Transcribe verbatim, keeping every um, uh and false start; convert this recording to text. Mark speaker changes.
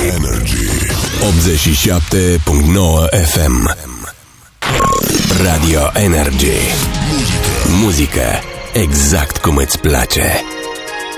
Speaker 1: Energy optzeci și șapte punct nouă F M. Radio Energy. Muzică. Muzică exact cum îți place.